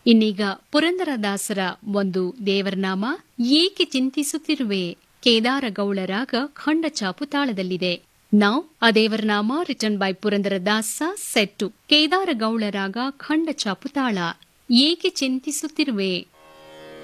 ಇನ್ನೀಗ ಪುರಂದರದಾಸರ ಒಂದು ದೇವರನಾಮ ಏಕೆ ಚಿಂತಿಸುತ್ತಿರುವೆ ಕೇದಾರ ಗೌಳರಾಗ ಖಂಡ ಚಾಪು ತಾಳದಲ್ಲಿದೆ. Now, a Devarnama written by Purandaradasa set to Kedara Gaula Raga Khanda Chaputala. ಏಕೆ ಚಿಂತಿಸುತ್ತಿರುವೆ